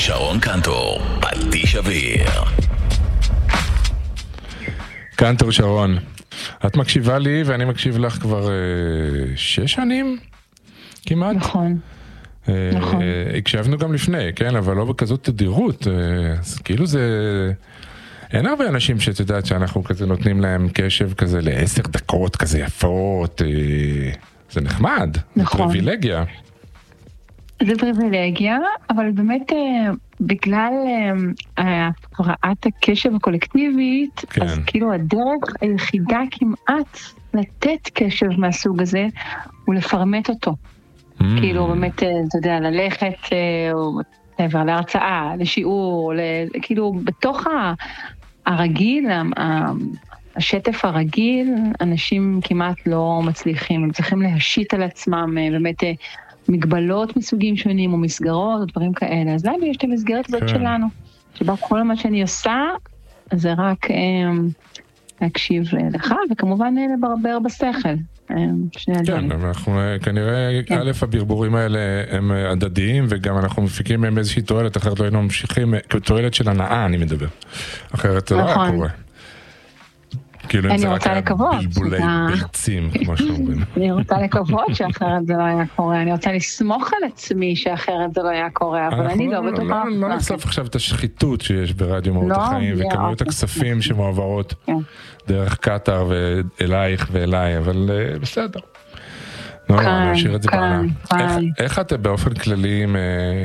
שרון קנטור, פטיש אוויר. קנטור שרון, את מקשיבה לי ואני מקשיב לך כבר 6 שנים כמעט. נכון. נכון. הקשבנו גם לפני, כן, אבל לא בכזאת תדירות. אז כאילו זה... אין הרבה אנשים שאת יודעת שאנחנו כזה נותנים להם קשב כזה ל10 דקות כזה יפות. זה נחמד. נכון. זה פריבילגיה. זה פריבילגיה, אבל באמת בגלל הפרעת הקשב הקולקטיבית, כן. אז כאילו הדרך היחידה כמעט לתת קשב מהסוג הזה, הוא לפרמט אותו. כאילו באמת, אתה יודע, ללכת או להרצאה, לשיעור, כאילו בתוך הרגיל, השטף הרגיל, אנשים כמעט לא מצליחים, הם צריכים להשית על עצמם באמת מגבלות מסוגים שונים או מסגרות או דברים כאלה. אז למה יש את המסגרת הזאת שלנו, שבה כל מה שאני עושה זה רק להקשיב לך וכמובן לברבר בשכל. שני הדברים. כן, אבל אנחנו כנראה, א', הברבורים האלה הם הדדיים, וגם אנחנו מפיקים מהם איזושהי תועלת, אחרת לא היינו ממשיכים, תועלת של הנאה אני מדבר, אחרת זה לא היה קורה. כאילו אם זה רק היה בלבולי ביצים, כמו שאומרים. אני רוצה לקוות שאחרת זה לא היה קורה, אני רוצה לסמוך על עצמי שאחרת זה לא היה קורה, אבל אני לא בטוחה. לא נחשוף עכשיו את השחיתות שיש ברדיו מהות החיים, וכמויות הכספים שמועברות דרך קטר ואלייך ואליי, אבל בסדר. לא, נשאיר את זה בעלה. איך את באופן כללי עם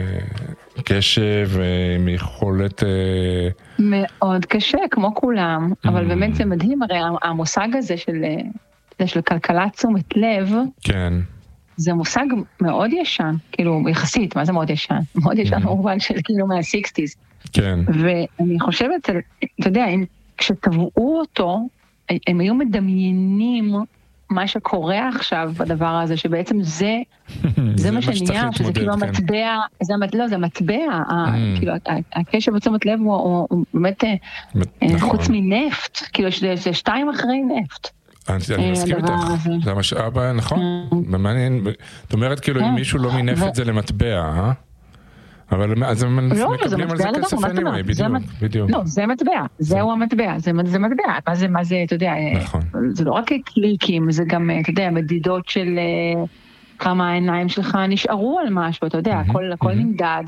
קשב, עם יכולת... מאוד קשה, כמו כולם, אבל באמת זה מדהים, הרי המושג הזה של כלכלת תשומת לב, כן. זה מושג מאוד ישן, כאילו יחסית, מה זה מאוד ישן? מאוד ישן במובן של כאילו מה-60s. כן. ואני חושבת, אתה יודע, כשטבעו אותו, הם היו מדמיינים מה שקורה עכשיו בדבר הזה, שבעצם זה מה שנהיה, שזה כאילו המטבע, זה המטבע, כאילו הקשב בתשומת לב הוא באמת חוץ מנפט, כאילו זה 2 אחרי נפט. אני מסכים איתך, זה המשאב, נכון? במעניין, זאת אומרת כאילו אם מישהו לא מינף את זה למטבע, אבל אז הם מקבלים על זה כסף anyway, בדיוק. לא, זה מטבע, זהו המטבע, זה מטבע, מה זה, אתה יודע, זה לא רק קליקים, זה גם, אתה יודע, מדידות של כמה העיניים שלך נשארו על משהו, אתה יודע, הכל נמדד.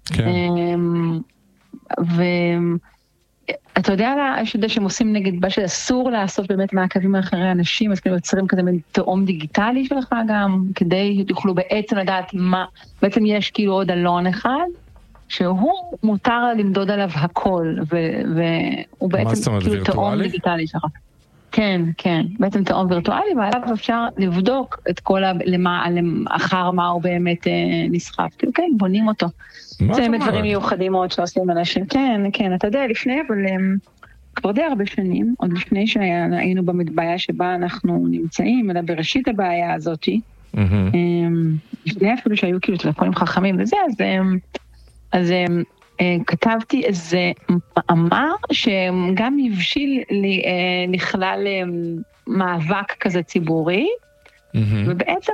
ואתה יודע שהם עושים נגד מה שאסור לעשות באמת מעקבים אחרי אנשים, אז כאילו יוצרים כזה מין תאום דיגיטלי שלך גם, כדי שתוכלו בעצם לדעת מה, בעצם יש כאילו עוד אלון אחד, שהוא מותר למדוד עליו הכל, והוא בעצם כאילו תאום דיגיטלי שלך. כן, כן, בעצם תאום וירטואלי, ועליו אפשר לבדוק את כל אחר מה הוא באמת נסחף, כאילו כן, בונים אותו. זה באמת דברים מיוחדים מאוד שעושים אנשים. כן, כן, אתה יודע, לפני, אבל כבר די הרבה שנים, עוד לפני שהיינו בבעיה שבה אנחנו נמצאים, אלא בראשית הבעיה הזאת, לפני אפילו שהיו כאילו טלפונים חכמים וזה, אז כתבתי איזה מאמר שגם הבשיל לי לכלל מאבק כזה ציבורי, ובעצם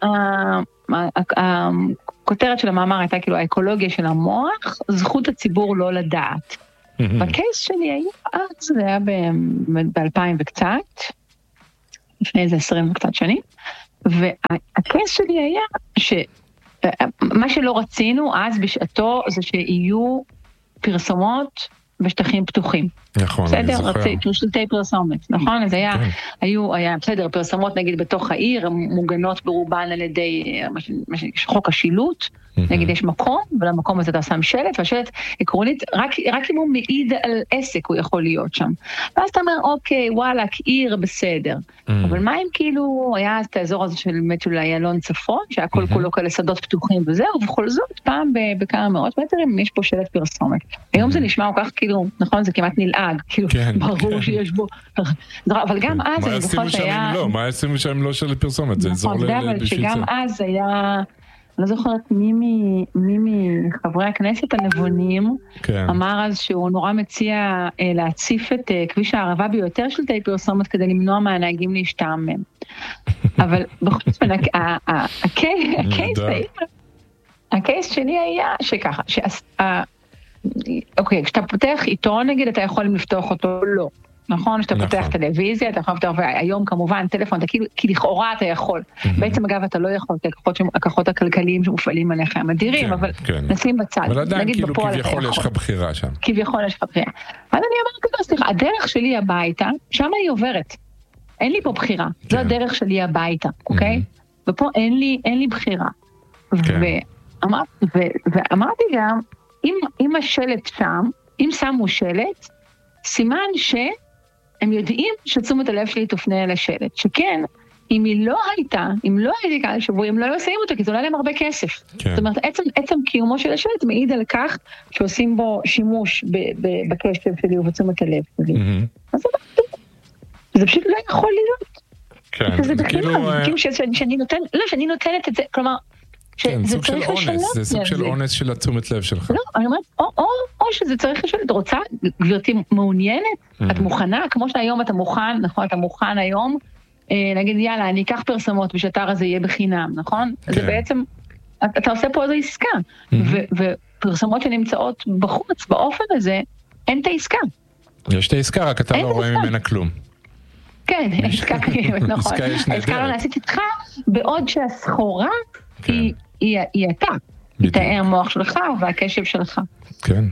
הכותרת של המאמר הייתה כאילו האקולוגיה של המוח, זכות הציבור לא לדעת. בקייס שלי היה, זה היה ב-2000 וקצת, לפני איזה 20 וקצת שנים, והקייס שלי היה מה שלא רצינו אז בשעתו זה שיהיו פרסומות בשטחים פתוחים. נכון, אני זוכר. בסדר, שלטי פרסומת, נכון? אז היה, בסדר, פרסומות נגיד בתוך העיר, מוגנות ברובן על ידי חוק השילוט, נגיד יש מקום, ולמקום הזה אתה שם שלט, והשלט עקרונית, רק אם הוא מעיד על עסק הוא יכול להיות שם. ואז אתה אומר, אוקיי, וואלה, עיר בסדר. אבל מה אם כאילו, היה את האזור הזה של באמת אולי איילון צפון, שהכל כולו כאלה שדות פתוחים וזהו, ובכל זאת, פעם בכמה מאות מטרים, יש פה שלט פרסומת. היום זה נשמע כל כך כאילו, נכון, זה כמעט נלעג, כאילו, ברור שיש בו, אבל גם אז אני זוכרת שהיה... מה עשינו שם לא שלט פרסומת? זה אזור בשביל זה. אבל שגם אז היה... אני לא זוכרת מי מחברי הכנסת הנבונים אמר אז שהוא נורא מציע להציף את כביש הערבה ביותר שלטי פרסומת כדי למנוע מהנהגים להשתעמם. אבל בחוץ מן הקייס שלי היה שככה, אוקיי, כשאתה פותח עיתון, נגיד, אתה יכול לפתוח אותו, לא. נכון? כשאתה פותח טלוויזיה, אתה יכול לפתוח, והיום כמובן טלפון, כי לכאורה אתה יכול. בעצם אגב אתה לא יכול, הכוחות הכלכליים שמופעלים עליך הם אדירים, אבל נשים בצד. אבל עדיין כאילו כביכול יש לך בחירה שם. כביכול יש לך בחירה. אז אני אמרתי לו, סליחה, הדרך שלי הביתה, שם היא עוברת. אין לי פה בחירה. זו הדרך שלי הביתה, אוקיי? ופה אין לי בחירה. ואמרתי גם, אם השלט שם, אם שמו שלט, סימן שהם יודעים שתשומת הלב שלי תופנה אל השלט, שכן, אם לא הייתי קהל שבוי, הם לא היו עושים אותו, כי זה עולה להם הרבה כסף. זאת אומרת, עצם קיומו של השלט מעיד על כך שעושים בו שימוש בקשב שלי ובתשומת הלב שלי. אז זה פשוט לא יכול להיות. כן, זה כאילו... שאני נותנת את זה, כלומר, כן, סוג של אונס, זה סוג של אונס של התשומת לב שלך. לא, אני אומרת, או שזה צריך לשאול, את רוצה, גברתי מעוניינת? את מוכנה? כמו שהיום אתה מוכן, נכון, אתה מוכן היום, נגיד, יאללה, אני אקח פרסמות ושאתר הזה יהיה בחינם, נכון? זה בעצם, אתה עושה פה איזו עסקה, ופרסמות שנמצאות בחוץ, באופן הזה, אין את העסקה. יש את העסקה, רק אתה לא רואה ממנה כלום. כן, העסקה קיימת, נכון. העסקה לא נעשית איתך, בעוד שהסחורה היא אתה, תאי המוח שלך והקשב שלך. כן.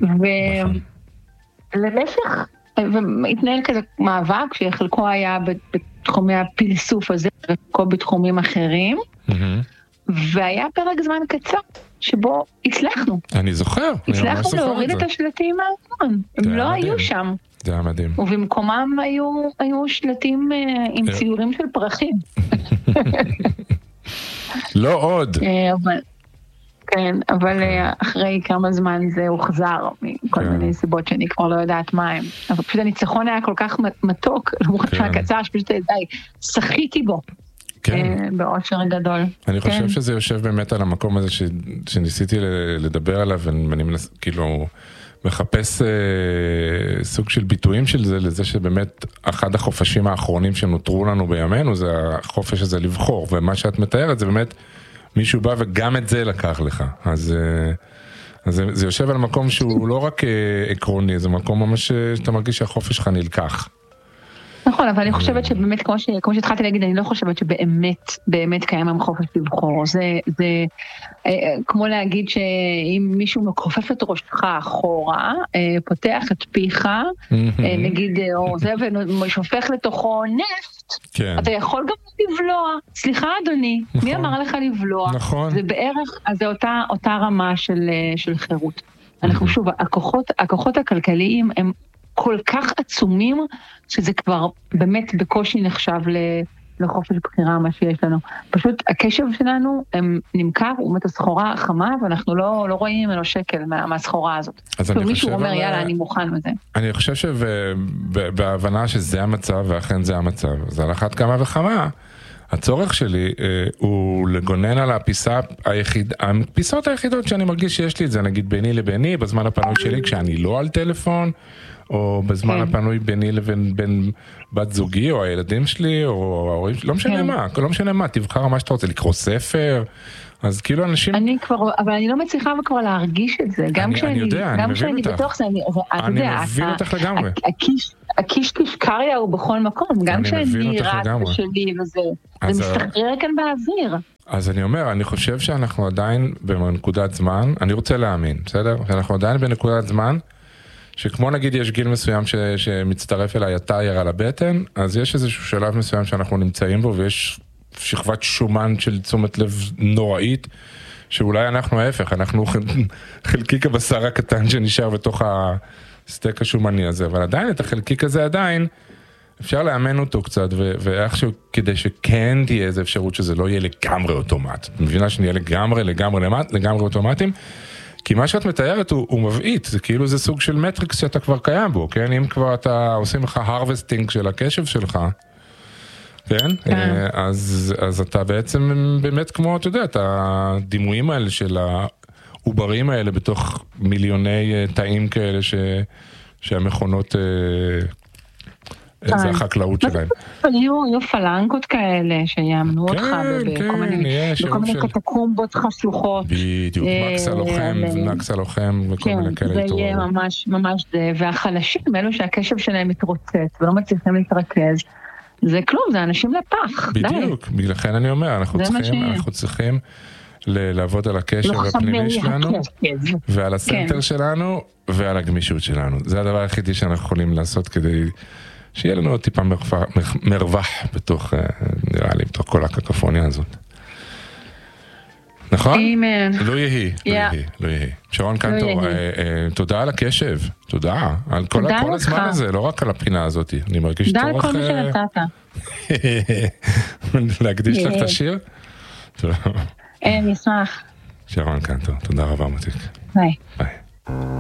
ולמשך, והתנהל כזה מאבק, שחלקו היה בתחומי הפלסוף הזה, וחלקו בתחומים אחרים, והיה פרק זמן קצר, שבו הצלחנו. אני זוכר. הצלחנו להוריד את השלטים מהארון, הם לא היו שם. זה היה מדהים. ובמקומם היו שלטים עם ציורים של פרחים. לא עוד. כן, אבל אחרי כמה זמן זה הוחזר, מכל מיני סיבות שאני כבר לא יודעת מה הם. אבל פשוט הניצחון היה כל כך מתוק, למרות שהקצר שפשוט די, שחיתי בו. באושר גדול. אני חושב שזה יושב באמת על המקום הזה שניסיתי לדבר עליו, ואני כאילו מחפש סוג של ביטויים של זה, לזה שבאמת אחד החופשים האחרונים שנותרו לנו בימינו, זה החופש הזה לבחור, ומה שאת מתארת זה באמת מישהו בא וגם את זה לקח לך. אז זה יושב על מקום שהוא לא רק עקרוני, זה מקום ממש שאתה מרגיש שהחופש שלך נלקח. נכון, אבל אני חושבת שבאמת, כמו שהתחלתי להגיד, אני לא חושבת שבאמת קיים עם חופש לבחור. זה כמו להגיד שאם מישהו מכופף את ראשך אחורה, פותח את פיך, נגיד, או זה, ושופך לתוכו נפט, אתה יכול גם לבלוע. סליחה, אדוני, מי אמר לך לבלוע? זה בערך, אז זה אותה רמה של חירות. אנחנו שוב, הכוחות הכלכליים הם כל כך עצומים, שזה כבר באמת בקושי נחשב לחופש בחירה מה שיש לנו. פשוט הקשב שלנו נמכר, הוא מת הסחורה חמה, ואנחנו לא רואים ממנו שקל מהסחורה הזאת. מישהו אומר, יאללה, אני מוכן מזה. אני חושב שבהבנה שזה המצב, ואכן זה המצב, אז על אחת כמה וכמה, הצורך שלי הוא לגונן על הפיסות היחידות שאני מרגיש שיש לי את זה, נגיד ביני לביני, בזמן הפנוי שלי, כשאני לא על טלפון, או בזמן הפנוי ביני לבין בת זוגי, או הילדים שלי, או ההורים שלי, לא משנה מה, תבחר מה שאתה רוצה, לקרוא ספר, אז כאילו אנשים... אבל אני לא מצליחה כבר להרגיש את זה, גם כשאני בתוך זה, אני מבין אותך לגמרי. הקישקש קריה הוא בכל מקום, גם כשאני רץ בשלי וזה, זה מסתחרר כאן באוויר. אז אני אומר, אני חושב שאנחנו עדיין בנקודת זמן, אני רוצה להאמין, בסדר? שאנחנו עדיין בנקודת זמן, שכמו נגיד יש גיל מסוים שמצטרף אליי הטייר על הבטן, אז יש איזשהו שלב מסוים שאנחנו נמצאים בו, ויש שכבת שומן של תשומת לב נוראית, שאולי אנחנו ההפך, אנחנו חלקיק הבשר הקטן שנשאר בתוך הסטייק השומני הזה, אבל עדיין את החלקיק הזה עדיין, אפשר לאמן אותו קצת, ואיכשהו כדי שכן תהיה איזו אפשרות שזה לא יהיה לגמרי אוטומט. מבינה שנהיה לגמרי אוטומטים, כי מה שאת מתארת הוא מבעית, זה כאילו זה סוג של מטריקס שאתה כבר קיים בו, כן? אם כבר אתה עושים לך הרווסטינג של הקשב שלך, כן? אז אתה בעצם באמת כמו, אתה יודע, את הדימויים האלה של העוברים האלה בתוך מיליוני תאים כאלה שהמכונות זה החקלאות שלהם. יהיו פלנקות כאלה שיאמנו אותך בכל מיני קטקומבות חשוכות. בדיוק, מקס הלוחם וכל מיני כאלה. זה יהיה ממש זה, והחלשים, אלו שהקשב שלהם מתרוצץ ולא מצליחים להתרכז, זה כלום, זה אנשים לפח. בדיוק, לכן אני אומר, אנחנו צריכים לעבוד על הקשר הפנימי שלנו, ועל הסנטר שלנו, ועל הגמישות שלנו. זה הדבר היחידי שאנחנו יכולים לעשות כדי שיהיה לנו עוד טיפה מרווח בתוך, נראה לי, בתוך כל הקקופוניה הזאת. נכון? לא יהי. שרון קנטור, תודה על הקשב, תודה על כל הזמן הזה, לא רק על הפינה הזאת. אני מרגיש תודה על כל מה שנתת. להקדיש לך את השיר? נשמח. שרון קנטור, תודה רבה מתיק. ביי.